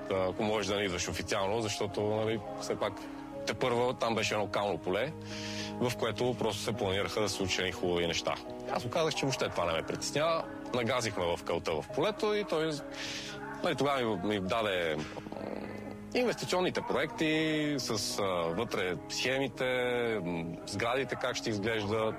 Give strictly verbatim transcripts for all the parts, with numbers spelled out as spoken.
ако можеш да не идваш официално, защото, нали, все пак тепърва там беше едно кално поле, в което просто се планираха да се случи хубави неща. Аз му казах, че въобще това не ме притеснява. Нагазихме в кълта в полето и той, нали, тогава ми, ми даде инвестиционните проекти, с а, вътре схемите, сградите как ще изглеждат.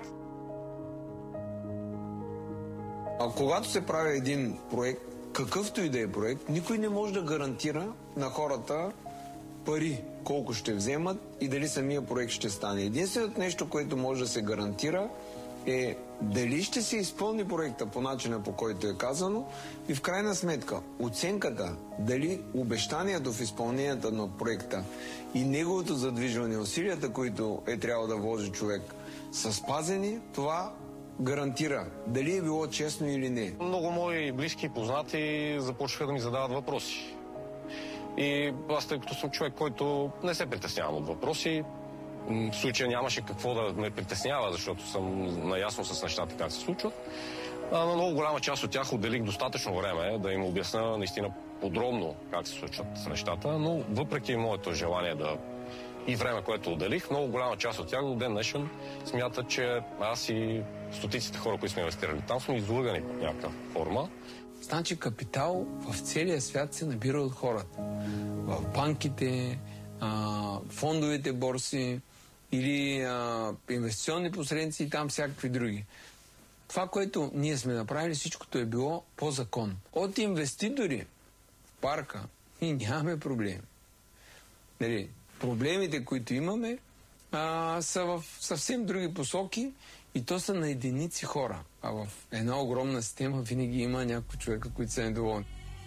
А когато се прави един проект, какъвто и да е проект, никой не може да гарантира на хората пари, колко ще вземат и дали самия проект ще стане. Единственото нещо, което може да се гарантира, е дали ще се изпълни проекта по начина, по който е казано, и в крайна сметка оценката, дали обещанието в изпълнението на проекта и неговото задвижване, усилията, които е трябвало да вложи човек, са спазени, това гарантира дали е било честно или не. Много мои близки и познати започнаха да ми задават въпроси. И аз, тъй като съм човек, който не се притеснявам от въпроси, в случая нямаше какво да ме притеснява, защото съм наясно с нещата как се случват. А на много голяма част от тях отделих достатъчно време да им обясня наистина подробно как се случват нещата, но въпреки моето желание да и време, което отделих, много голяма част от тях до ден днешен смятат, че аз и стотиците хора, които сме инвестирали там, сме излъгани по някаква форма. Значи капитал в целия свят се набира от хората. В банките, а, фондовите борси или а, инвестиционни посредници и там всякакви други. Това, което ние сме направили, всичкото е било по закон. От инвеститори в парка ние нямаме проблеми. Нали, проблемите, които имаме, а, са в съвсем други посоки и то са на единици хора. А в една огромна система винаги има някои човека, които са недоволни.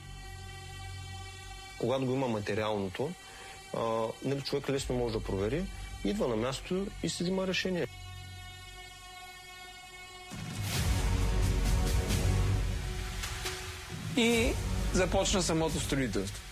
Когато го има материалното, а, нали, човек лесно може да провери, идва на място и се взима решение. И започна самото строителство.